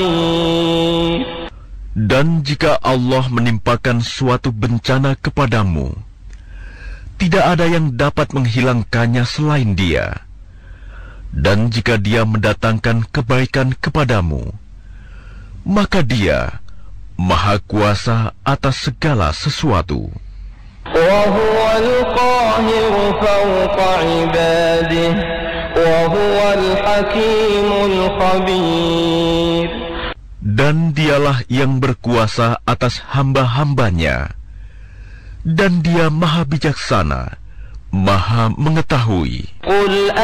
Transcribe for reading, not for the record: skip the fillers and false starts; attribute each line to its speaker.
Speaker 1: Dan jika Allah menimpakan suatu bencana kepadamu, tidak ada yang dapat menghilangkannya selain Dia. Dan jika Dia mendatangkan kebaikan kepadamu, maka Dia Maha Kuasa atas segala sesuatu.
Speaker 2: وهو القاهر فوق عباده وهو الحكيم الخبير.
Speaker 1: Dan Dialah yang berkuasa atas hamba-hambanya, dan Dia Maha Bijaksana, Maha Mengetahui.